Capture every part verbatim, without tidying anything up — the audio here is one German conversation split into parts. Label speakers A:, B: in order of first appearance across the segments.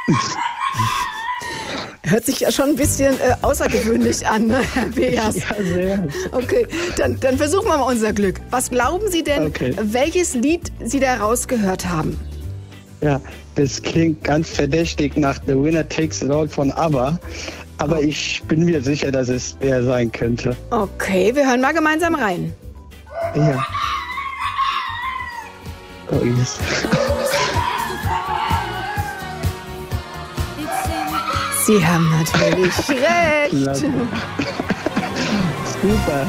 A: Hört sich ja schon ein bisschen äh, außergewöhnlich an, ne, Herr Beas?
B: Ja, sehr.
A: Okay, dann, dann versuchen wir mal unser Glück. Was glauben Sie denn,
B: Okay.
A: welches Lied Sie da rausgehört haben?
B: Ja, das klingt ganz verdächtig nach The Winner Takes It All von ABBA. Aber ich bin mir sicher, dass es der sein könnte.
A: Okay, wir hören mal gemeinsam rein.
B: Ja. Oh, yes.
A: Sie haben natürlich recht.
B: Super.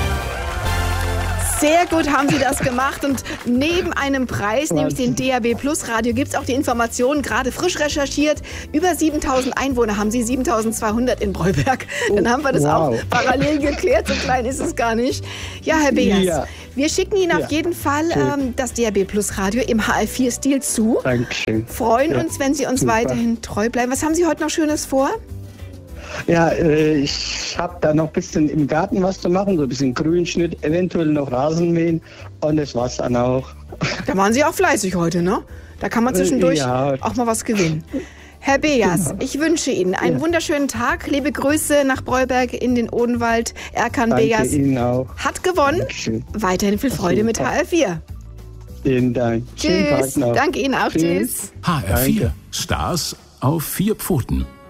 A: Sehr gut haben Sie das gemacht und neben einem Preis, nämlich den D A B Plus Radio, gibt es auch die Informationen, gerade frisch recherchiert, über siebentausend Einwohner haben Sie, siebentausendzweihundert in Breuberg. Dann haben wir das
B: wow.
A: auch parallel geklärt, so klein ist es gar nicht. Ja, Herr Beas,
B: Ja.
A: wir schicken Ihnen
B: Ja.
A: auf jeden Fall ähm, das D A B Plus Radio im H L vier Stil zu.
B: Dankeschön.
A: Freuen
B: Ja.
A: uns, wenn Sie uns
B: Super.
A: weiterhin treu bleiben. Was haben Sie heute noch Schönes vor?
B: Ja, äh, ich habe da noch ein bisschen im Garten was zu machen, so ein bisschen Grünschnitt, eventuell noch Rasen mähen und das war's dann auch.
A: Da waren Sie auch fleißig heute, ne? Da kann man zwischendurch
B: Ja.
A: auch mal was gewinnen. Herr Beas,
B: Genau.
A: ich wünsche Ihnen einen
B: Ja.
A: wunderschönen Tag. Liebe Grüße nach Breuberg in den Odenwald. Erkan
B: Danke
A: Beas
B: Ihnen auch.
A: hat gewonnen.
B: Dankeschön.
A: Weiterhin viel Freude mit
B: Super.
A: H L vier.
B: Vielen Dank. Schönen
A: Tschüss.
B: Tag noch.
A: Danke Ihnen auch. Tschüss.
C: H R vier.
B: Danke.
C: Stars auf vier Pfoten.